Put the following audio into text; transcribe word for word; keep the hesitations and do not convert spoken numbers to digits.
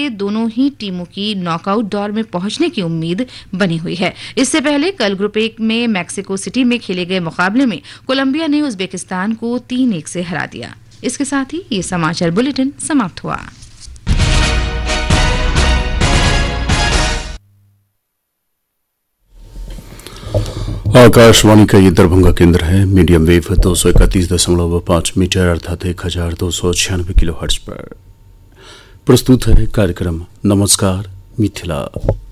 दोनों ही टीमों की नॉकआउट दौर में पहुंचने की उम्मीद बनी हुई है। इससे पहले कल ग्रुप एक में मैक्सिको सिटी में खेले गए मुकाबले में कोलंबिया ने उज्बेकिस्तान को तीन एक से हरा दिया। इसके साथ ही ये समाचार बुलेटिन समाप्त हुआ। आकाशवाणी का ये दरभंगा केंद्र है। मीडियम वेव दो सौ इकतीस दशमलव पांच मीटर अर्थात एक हजार दो सौ छियानवे किलो हर्ट्ज पर प्रस्तुत है कार्यक्रम नमस्कार मिथिला।